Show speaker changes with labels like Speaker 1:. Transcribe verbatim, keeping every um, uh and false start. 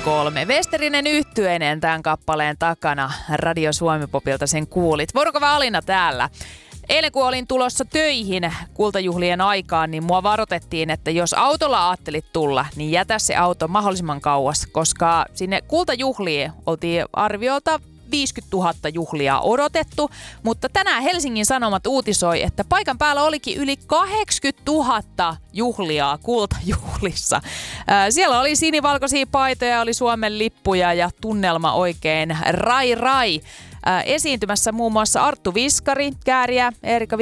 Speaker 1: kolme. Westerinen yhtyeinen tämän kappaleen takana. Radio Suomi-popilta sen kuulit. Vuorokova Alina täällä. Eilen kun olin tulossa töihin kultajuhlien aikaan, niin mua varoitettiin, että jos autolla ajattelit tulla, niin jätä se auto mahdollisimman kauas, koska sinne kultajuhliin oltiin arviolta viisikymmentätuhatta juhlia odotettu, mutta tänään Helsingin Sanomat uutisoi, että paikan päällä olikin yli kahdeksankymmentätuhatta juhlia kultajuhlissa. Ää, siellä oli sinivalkoisia paitoja, oli Suomen lippuja ja tunnelma oikein rai rai. Ää, esiintymässä muun muassa Arttu Viskari, Kääriä, Eerikka